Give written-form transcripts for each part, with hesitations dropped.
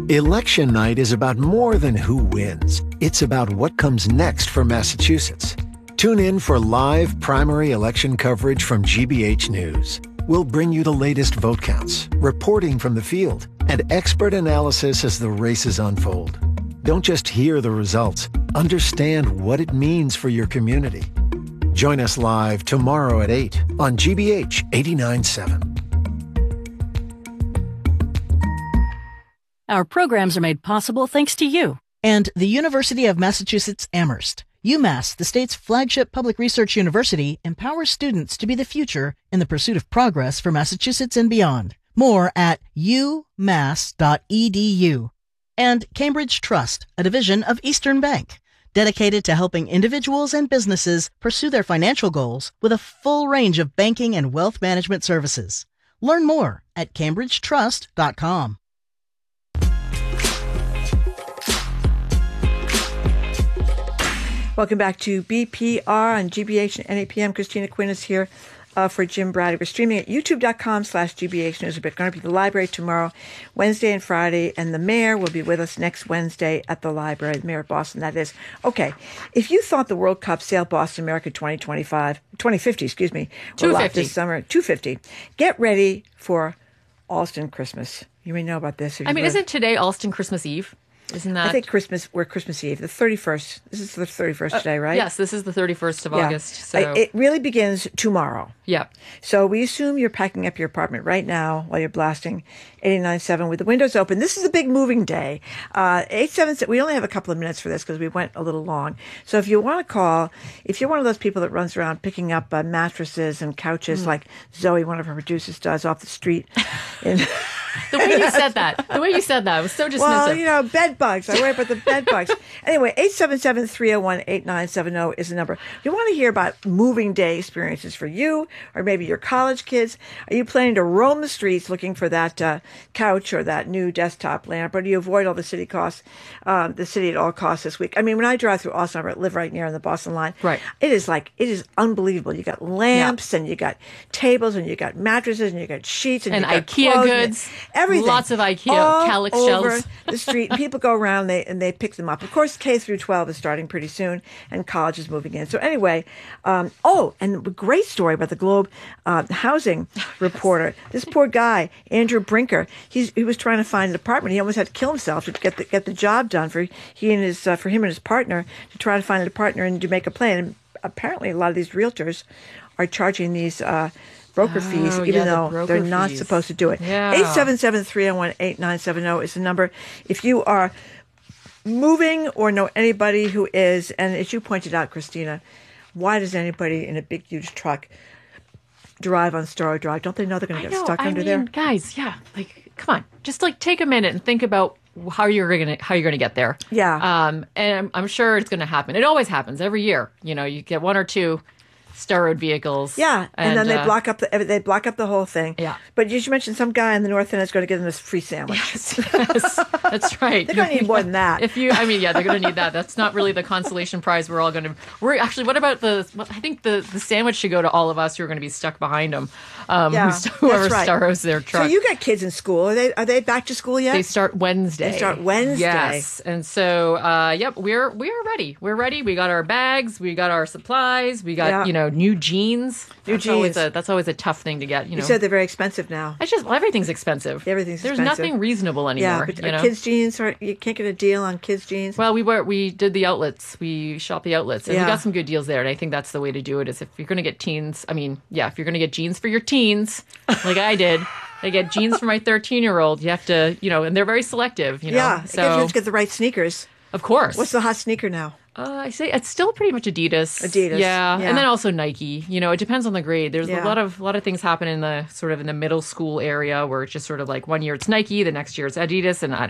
Election night is about more than who wins. It's about what comes next for Massachusetts. Tune in for live primary election coverage from GBH News. We'll bring you the latest vote counts, reporting from the field, and expert analysis as the races unfold. Don't just hear the results. Understand what it means for your community. Join us live tomorrow at 8 on GBH 89.7. Our programs are made possible thanks to you. And the University of Massachusetts Amherst. UMass, the state's flagship public research university, empowers students to be the future in the pursuit of progress for Massachusetts and beyond. More at umass.edu. And Cambridge Trust, a division of Eastern Bank, dedicated to helping individuals and businesses pursue their financial goals with a full range of banking and wealth management services. Learn more at cambridgetrust.com. Welcome back to BPR on GBH and NAPM. Christina Quinn is here for Jim Brady. We're streaming at youtube.com/GBH News. We're going to be at the library tomorrow, Wednesday and Friday, and the mayor will be with us next Wednesday at the library, the mayor of Boston, that is. Okay, if you thought the World Cup Sail Boston America 2050, will last this summer, 250, get ready for Alston Christmas. You may know about this. Isn't today Alston Christmas Eve? Isn't that? I think we're Christmas Eve, the 31st. This is the 31st today, right? Yes, this is the 31st of August. So. It really begins tomorrow. Yeah. So we assume you're packing up your apartment right now while you're blasting 89.7 with the windows open. This is a big moving day. 877, we only have a couple of minutes for this because we went a little long. So if you want to call, if you're one of those people that runs around picking up mattresses and couches like Zoe, one of our producers, does off the street. The way you said that was so dismissive. Well, bed bugs. I worry about the bed bugs. Anyway, 877-301-8970 is the number. You want to hear about moving day experiences for you or maybe your college kids? Are you planning to roam the streets looking for that couch or that new desktop lamp, or do you avoid all the city costs, the city at all costs this week? I mean, when I drive through Austin, I live right near on the Boston line. Right. It is unbelievable. You got lamps and you got tables and you got mattresses and you got sheets and you got IKEA clothes, goods. Everything. Lots of IKEA calyx over shelves. the street. And people go around and they pick them up. Of course, K through 12 is starting pretty soon, and college is moving in. So anyway, and a great story about the Globe housing reporter. This poor guy, Andrew Brinker, he was trying to find an apartment. He almost had to kill himself to get the job done for him and his partner to try to find a partner and to make a plan. And apparently, a lot of these realtors are charging these broker fees, even though they're not supposed to do it. Yeah. 877-301-8970 is the number. If you are moving or know anybody who is, and as you pointed out, Christina, why does anybody in a big, huge truck drive on Storrow Drive? Don't they know they're going to get stuck under there? Guys, come on. Just take a minute and think about how you're gonna get there. Yeah. And I'm sure it's gonna happen. It always happens every year. You get one or two Star Road vehicles. Yeah, and then they block up the whole thing. Yeah. But you should mention some guy in the North End is going to give them this free sandwich. Yes, that's right. They're going to need more than that. They're going to need that. That's not really the consolation prize we're all going to. We're actually. What about I think the sandwich should go to all of us who are going to be stuck behind them. Whoever Starrows their truck. So you got kids in school. Are they back to school yet? They start Wednesday. Yes, and so we're ready. We're ready. We got our bags. We got our supplies. We got new jeans. That's always a tough thing to get. You said they're very expensive now. It's just everything's expensive. There's nothing reasonable anymore. Yeah, but kids' jeans you can't get a deal on kids' jeans. Well, we did the outlets. We shopped the outlets, and we got some good deals there. And I think that's the way to do it. Is if you're going to get teens. If you're going to get jeans for your teens, like I did. I get jeans for my 13-year-old. You have to, and they're very selective. Yeah, so you have to get the right sneakers. Of course. What's the hot sneaker now? I say it's still pretty much Adidas. Yeah. And then also Nike. It depends on the grade. There's a lot of things happen in the sort of in the middle school area where it's just sort of like one year it's Nike, the next year it's Adidas, and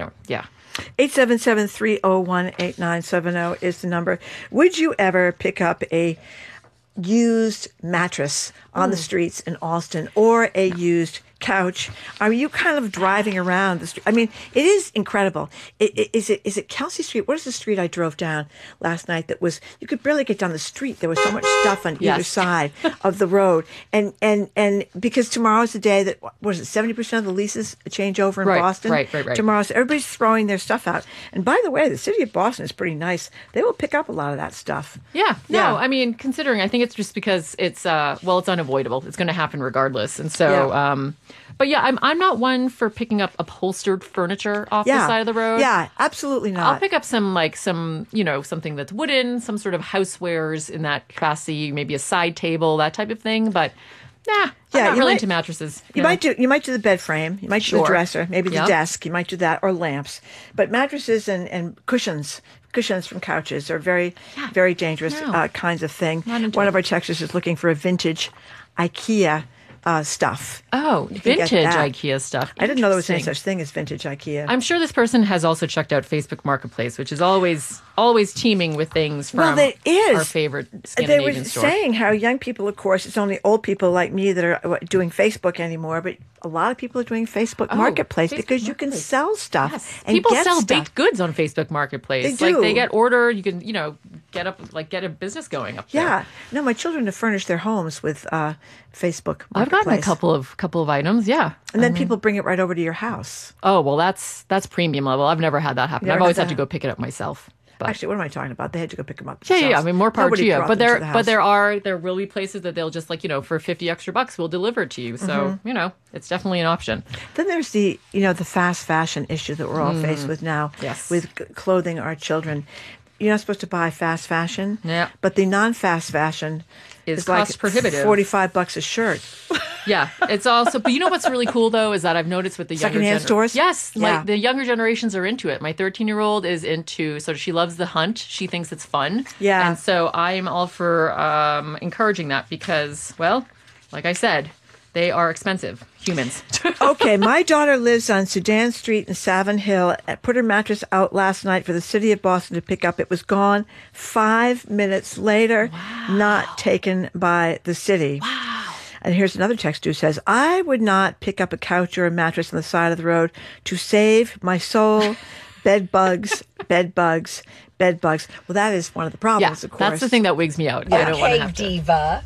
877-301-8970 is the number. Would you ever pick up a used mattress on the streets in Alston or a used couch, are you kind of driving around the street? I mean, it is incredible. Is it Kelsey Street? What is the street I drove down last night that was, you could barely get down the street. There was so much stuff on either side of the road. And because tomorrow's the day that, what is it, 70% of the leases change over in Boston? Right. Tomorrow, so everybody's throwing their stuff out. And by the way, the city of Boston is pretty nice. They will pick up a lot of that stuff. Yeah. No, I mean, considering, I think it's just because it's unavoidable. It's going to happen regardless. And so, but yeah, I'm not one for picking up upholstered furniture off the side of the road. Yeah, absolutely not. I'll pick up something that's wooden, some sort of housewares in that capacity, maybe a side table, that type of thing. But I'm not really into mattresses. You might do the bed frame. You might do the dresser, maybe the desk. You might do that, or lamps. But mattresses and cushions from couches are very, very dangerous kinds of thing. One of our texters is looking for a vintage IKEA stuff. Oh, vintage IKEA stuff. I didn't know there was any such thing as vintage IKEA. I'm sure this person has also checked out Facebook Marketplace, which is always teeming with things from our favorite Scandinavian store. They were saying how young people, of course, it's only old people like me that are doing Facebook anymore, but a lot of people are doing Facebook Marketplace because you can sell stuff. Yes. And people get sell stuff. baked goods on Facebook Marketplace. They do. Like they get order. You can get a business going up there. Yeah. No, my children have furnished their homes with Facebook Marketplace. I've gotten a couple of items. Yeah. And then people bring it right over to your house. Oh well, that's premium level. I've never had that happen. I've always had to go pick it up myself. But. Actually, what am I talking about? They had to go pick them up themselves. Yeah. I mean, more power to you. But there will be places that they'll just for $50 extra, we'll deliver it to you. So it's definitely an option. Then there's the the fast fashion issue that we're all faced with now. Yes. With clothing our children. You're not supposed to buy fast fashion. Yeah. But the non-fast fashion is like cost prohibitive. $45 a shirt. Yeah, it's also. But you know what's really cool though is that I've noticed with the younger secondhand stores. Yes, like the younger generations are into it. My 13-year-old is into. So she loves the hunt. She thinks it's fun. Yeah, and so I am all for encouraging that because, well, like I said, they are expensive. Humans. Okay, my daughter lives on Sudan Street in Savin Hill. Put her mattress out last night for the city of Boston to pick up. It was gone 5 minutes later, not taken by the city. Wow. And here's another text who says, I would not pick up a couch or a mattress on the side of the road to save my soul. Bed bugs. Well, that is one of the problems, of course. That's the thing that wigs me out. Yeah. I don't want to have diva.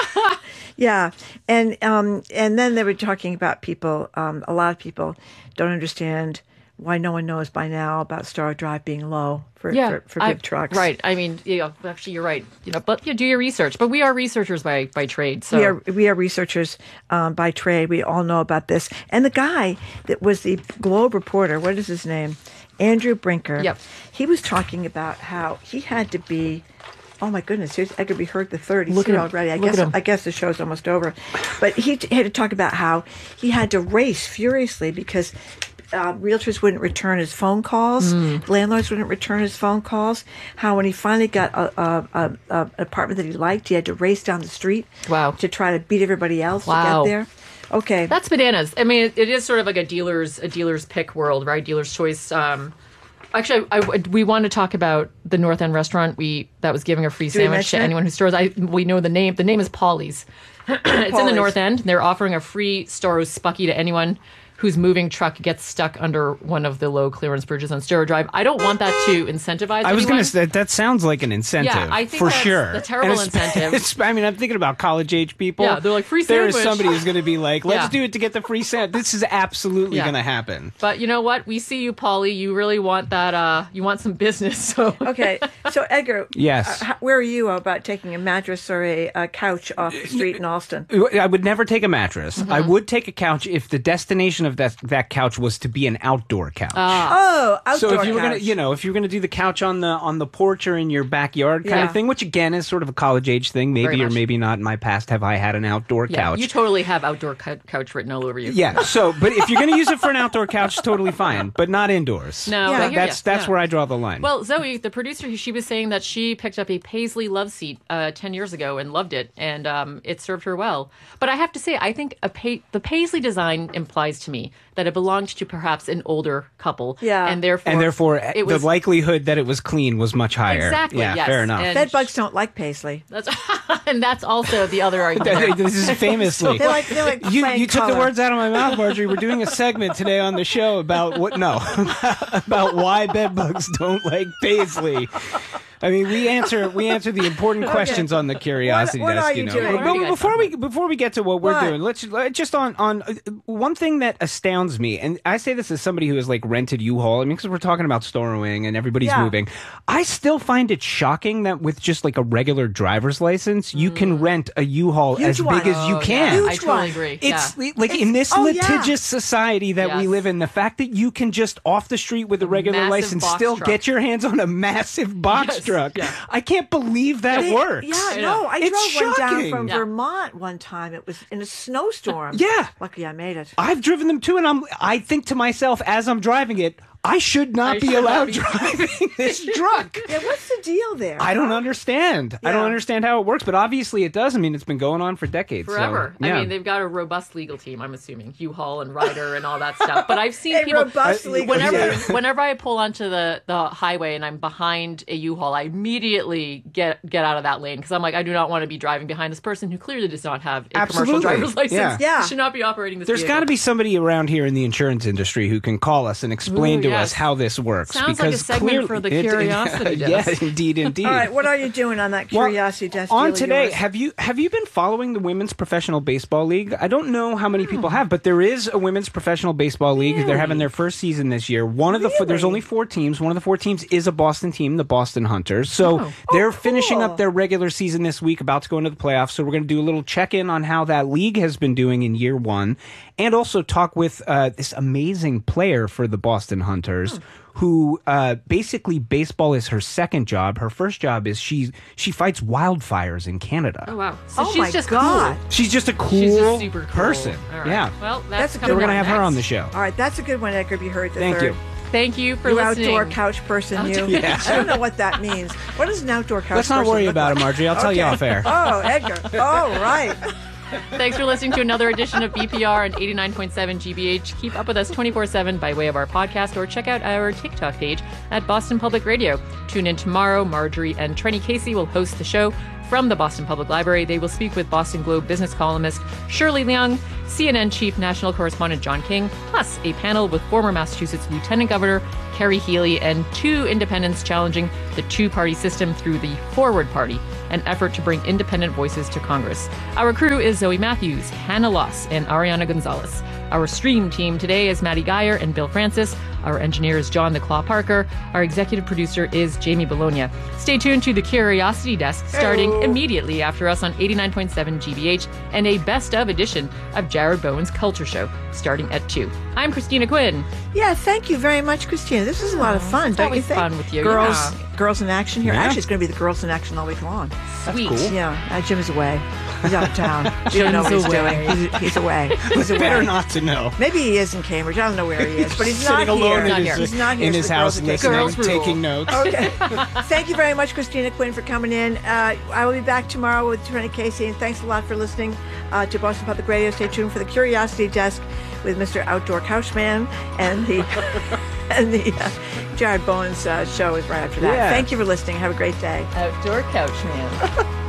Yeah, and then they were talking about people. A lot of people don't understand why no one knows by now about Star Drive being low for big trucks. Right. I mean, actually, you're right. But you do your research. But we are researchers by trade. So we are researchers by trade. We all know about this. And the guy that was the Globe reporter, what is his name? Andrew Brinker. Yep. He was talking about how he had to be. Oh my goodness! Here's Edgar B. Hurd III. He's Look here at him. already. Look at him. I guess the show's almost over, but he had to talk about how he had to race furiously because realtors wouldn't return his phone calls, landlords wouldn't return his phone calls. How when he finally got an apartment that he liked, he had to race down the street to try to beat everybody else to get there. Okay, that's bananas. I mean, it is sort of like a dealer's pick world, right? Dealer's choice. Actually, we want to talk about the North End restaurant that was giving a free sandwich to anyone who stores. We know the name. The name is Polly's. It's in the North End. They're offering a free Storo Spucky to anyone whose moving truck gets stuck under one of the low clearance bridges on Storo Drive. I don't want that to incentivize I was going to say, that sounds like an incentive. Yeah, I think for that's sure. a terrible incentive. I mean, I'm thinking about college-age people. Yeah, they're like, free sandwich. There's somebody who's going to be like, let's do it to get the free sandwich. This is absolutely going to happen. But you know what? We see you, Polly. You really want that, you want some business. So Okay, so Edgar. Yes. Where are you about taking a mattress or a couch off the street in Alston? I would never take a mattress. I would take a couch if the destination of that couch was to be an outdoor couch. Outdoor so if you were couch. if you were gonna do the couch on the porch or in your backyard kind of thing, which again is sort of a college age thing, maybe or maybe not. In my past, have I had an outdoor couch? You totally have outdoor couch written all over you. Yeah. So, but if you're gonna use it for an outdoor couch, totally fine, but not indoors. No, that's where I draw the line. Well, Zoe, the producer, she was saying that she picked up a Paisley love seat 10 years ago and loved it, and it served her well. But I have to say, I think the Paisley design implies to me money, that it belonged to perhaps an older couple. Yeah. And therefore the likelihood that it was clean was much higher. Exactly. Yeah, yes. fair enough. Bed bugs don't like paisley. And that's also the other argument. This is famously. They like you took color. the words out of my mouth, Marjorie. We're doing a segment today on the show about about why bed bugs don't like paisley. I mean, we answer the important questions on the Curiosity What Desk. are you doing? But before we get to what we're doing, let's just on one thing that astounds me, and I say this as somebody who has like rented U-Haul. I mean, because we're talking about Storrowing and everybody's moving. I still find it shocking that with just like a regular driver's license, you can rent a U-Haul as big as you can. I totally agree. It's in this litigious society that we live in, the fact that you can just off the street with a regular license still get your hands on a massive box truck. Yeah. I can't believe that works. I drove one down from Vermont one time. It was in a snowstorm. Yeah. Lucky I made it. I've driven them too, and I think to myself as I'm driving it, I should not be allowed driving this truck. Yeah, what's the deal there? I don't understand. I don't understand how it works, but obviously it does. I mean, it's been going on for decades. Forever. So, I mean, they've got a robust legal team, I'm assuming. U-Haul and Ryder and all that stuff. But I've seen people... robust legal team. Whenever I pull onto the highway and I'm behind a U-Haul, I immediately get out of that lane because I'm like, I do not want to be driving behind this person who clearly does not have a commercial driver's license. Yeah. Should not be operating this There's got to be somebody around here in the insurance industry who can call us and explain to us how this works. Sounds like a segment for the Curiosity Desk. Yeah, indeed. All right, what are you doing on that Curiosity Desk? On today, have you been following the Women's Professional Baseball League? I don't know how many people have, but there is a Women's Professional Baseball League. Really? They're having their first season this year. There's only 4 teams. One of the 4 teams is a Boston team, the Boston Hunters. So they're finishing up their regular season this week, about to go into the playoffs. So we're going to do a little check-in on how that league has been doing in year 1, and also talk with this amazing player for the Boston Hunters, who basically baseball is her second job. Her first job is she fights wildfires in Canada. Oh, wow. So she's just cool. She's just a cool super cool person. Right. Yeah. Well, that's a good So one. we're going to have her on the show. All right, that's a good one, Edgar B. Hurt III. Thank you. Thank you for you listening. Outdoor couch person, you. Yeah. I don't know what that means. What does an outdoor couch Let's person not worry look about like? it, Marjorie. I'll tell you off air. Oh, Edgar. Oh, right. Thanks for listening to another edition of BPR on 89.7 GBH. Keep up with us 24/7 by way of our podcast, or check out our TikTok page at Boston Public Radio. Tune in tomorrow. Marjorie and Trenny Casey will host the show from the Boston Public Library. They will speak with Boston Globe business columnist Shirley Leung, CNN chief national correspondent John King, plus a panel with former Massachusetts Lieutenant Governor Kerry Healy and 2 independents challenging the 2-party system through the Forward Party, an effort to bring independent voices to Congress. Our crew is Zoe Matthews, Hannah Loss, and Ariana Gonzalez. Our stream team today is Maddie Geyer and Bill Francis. Our engineer is John the Claw Parker. Our executive producer is Jamie Bologna. Stay tuned to the Curiosity Desk starting immediately after us on 89.7 GBH, and a best of edition of Jared Bowen's Culture Show starting at 2. I'm Christina Quinn. Yeah, thank you very much, Christina. This was a lot of fun, don't you think? Fun with you. Girls in action here. Yeah. Actually, it's going to be the girls in action all week long. Sweet. Cool. Yeah, Jim is away. He's out of town. You don't know what he's doing. He's away. He's away. Better not to know. Maybe he is in Cambridge. I don't know where he is, but he's not Sitting alone here. He's not here. in so his the house, girls are listening, Girls rule. taking notes. Okay. Thank you very much, Christina Quinn, for coming in. I will be back tomorrow with Trenny Casey, and thanks a lot for listening to Boston Public Radio. Stay tuned for the Curiosity Desk with Mr. Outdoor Couchman, and the Jared Bowen's show is right after that. Yeah. Thank you for listening. Have a great day. Outdoor Couchman.